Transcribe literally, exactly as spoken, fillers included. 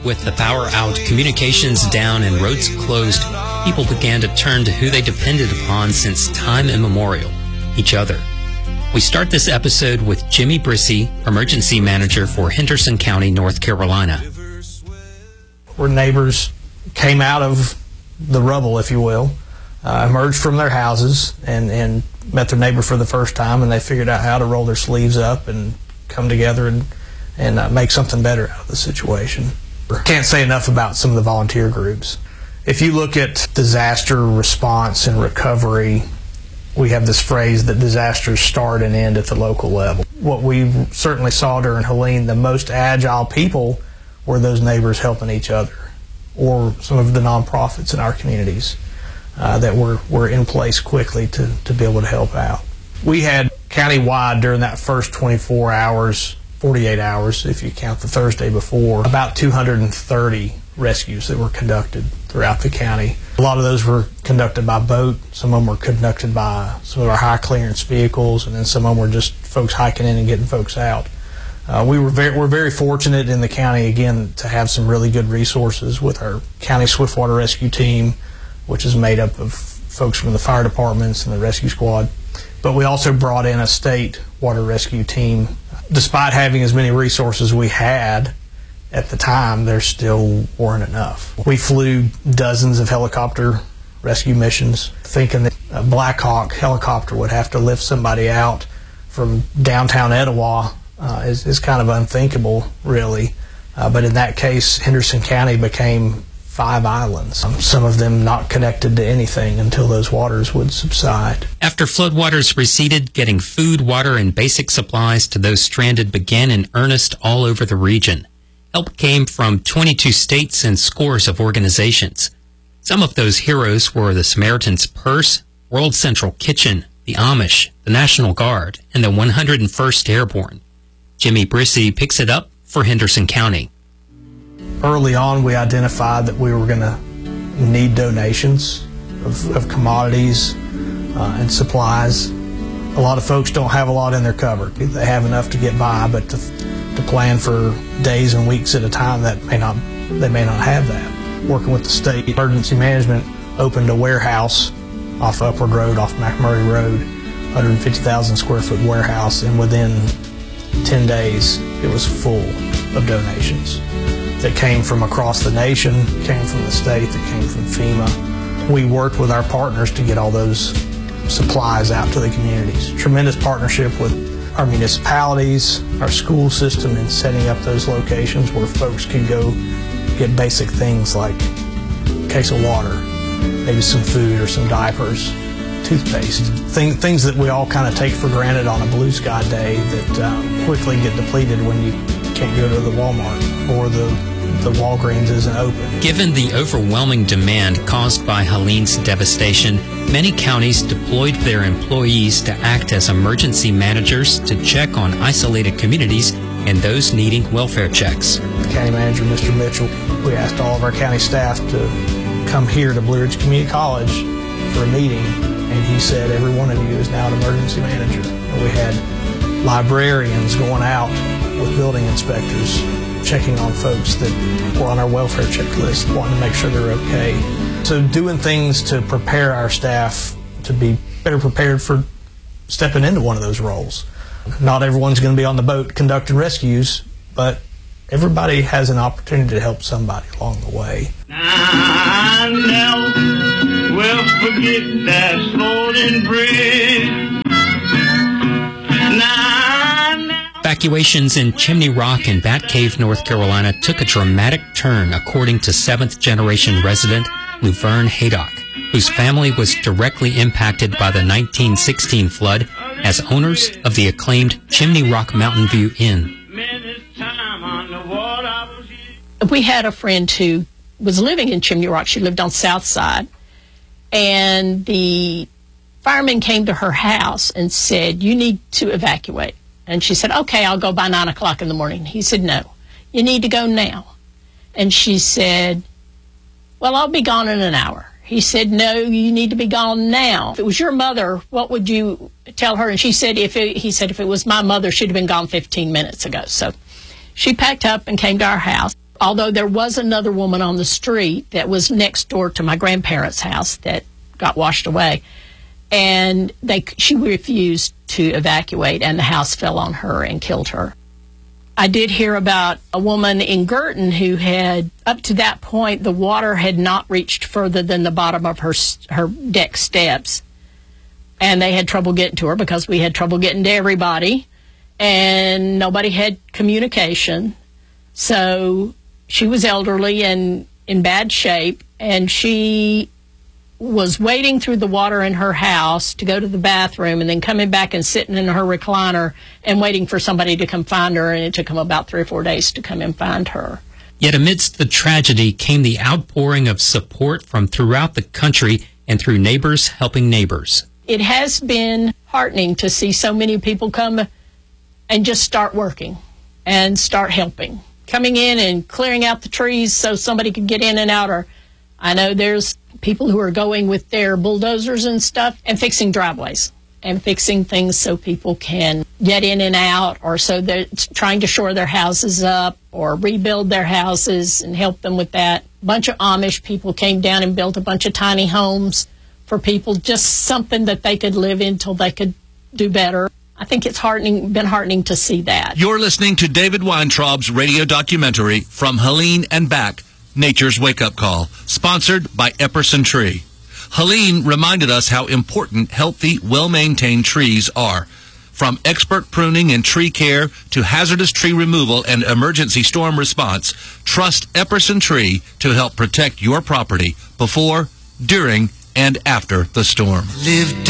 With the power out, communications down, and roads closed, people began to turn to who they depended upon since time immemorial, each other. We start this episode with Jimmy Brissy, Emergency Manager for Henderson County, North Carolina. Where neighbors came out of the rubble, if you will, uh, emerged from their houses and, and met their neighbor for the first time, and they figured out how to roll their sleeves up and come together and, and uh, make something better out of the situation. Can't say enough about some of the volunteer groups. If you look at disaster response and recovery, we have this phrase that disasters start and end at the local level. What we certainly saw during Helene, the most agile people were those neighbors helping each other, or some of the nonprofits in our communities uh, that were, were in place quickly to, to be able to help out. We had countywide during that first twenty-four hours, forty-eight hours, if you count the Thursday before, about two hundred thirty rescues that were conducted throughout the county. A lot of those were conducted by boat. Some of them were conducted by some of our high clearance vehicles, and then some of them were just folks hiking in and getting folks out. Uh, we were very, we're very fortunate in the county, again, to have some really good resources with our county swiftwater rescue team, which is made up of folks from the fire departments and the rescue squad. But we also brought in a state water rescue team. Despite having as many resources we had at the time, there still weren't enough. We flew dozens of helicopter rescue missions, thinking that a Black Hawk helicopter would have to lift somebody out from downtown Etowah uh, is, is kind of unthinkable, really. Uh, but in that case, Henderson County became five islands, um, some of them not connected to anything until those waters would subside. After floodwaters receded, getting food, water, and basic supplies to those stranded began in earnest all over the region. Help came from twenty-two states and scores of organizations. Some of those heroes were the Samaritan's Purse, World Central Kitchen, the Amish, the National Guard, and the one hundred first Airborne. Jimmy Brissy picks it up for Henderson County. Early on, we identified that we were going to need donations of, of commodities uh, and supplies. A lot of folks don't have a lot in their cupboard. They have enough to get by, but to, to plan for days and weeks at a time, that may not, they may not have that. Working with the state emergency management, opened a warehouse off Upward Road, off McMurray Road, one hundred fifty thousand square foot warehouse, and within ten days, it was full of donations that came from across the nation, came from the state, that came from FEMA. We worked with our partners to get all those supplies out to the communities. Tremendous partnership with our municipalities, our school system in setting up those locations where folks can go get basic things like a case of water, maybe some food or some diapers, toothpaste, Thing, things that we all kind of take for granted on a blue sky day that uh, quickly get depleted when you can't go to the Walmart or the the Walgreens isn't open. Given the overwhelming demand caused by Helene's devastation, many counties deployed their employees to act as emergency managers to check on isolated communities and those needing welfare checks. County Manager Mister Mitchell, we asked all of our county staff to come here to Blue Ridge Community College for a meeting, and he said every one of you is now an emergency manager. And we had librarians going out with building inspectors, checking on folks that were on our welfare checklist, wanting to make sure they're okay. So doing things to prepare our staff to be better prepared for stepping into one of those roles. Not everyone's going to be on the boat conducting rescues, but everybody has an opportunity to help somebody along the way. I never will forget that floating bridge. Evacuations in Chimney Rock and Bat Cave, North Carolina took a dramatic turn, according to seventh-generation resident Luverne Haydock, whose family was directly impacted by the nineteen sixteen flood as owners of the acclaimed Chimney Rock Mountain View Inn. We had a friend who was living in Chimney Rock. She lived on South Side, and the firemen came to her house and said, "You need to evacuate." And she said, "Okay, I'll go by nine o'clock in the morning." He said, "No, you need to go now." And she said, "Well, I'll be gone in an hour." He said, "No, you need to be gone now. If it was your mother, what would you tell her?" And she said, "If it, he said, if it was my mother, she'd have been gone fifteen minutes ago." So she packed up and came to our house. although there was another woman on the street that was next door to my grandparents' house that got washed away. And they, she refused to evacuate, and the house fell on her and killed her. I did hear about a woman in Girton who had, up to that point, the water had not reached further than the bottom of her her deck steps. And they had trouble getting to her because we had trouble getting to everybody. And nobody had communication. So she was elderly and in bad shape. And she was wading through the water in her house to go to the bathroom and then coming back and sitting in her recliner and waiting for somebody to come find her, and it took them about three or four days to come and find her. Yet amidst the tragedy came the outpouring of support from throughout the country and through neighbors helping neighbors. It has been heartening to see so many people come and just start working and start helping, coming in and clearing out the trees so somebody could get in and out. Or I know there's people who are going with their bulldozers and stuff and fixing driveways and fixing things so people can get in and out, or so they're trying to shore their houses up or rebuild their houses and help them with that. A bunch of Amish people came down and built a bunch of tiny homes for people, just something that they could live in till they could do better. I think it's heartening, been heartening to see that. You're listening to David Weintraub's radio documentary, From Helene and Back, Nature's Wake-Up Call, sponsored by Epperson Tree. Helene reminded us how important healthy, well-maintained trees are. From expert pruning and tree care to hazardous tree removal and emergency storm response, trust Epperson Tree to help protect your property before, during, and after the storm. Live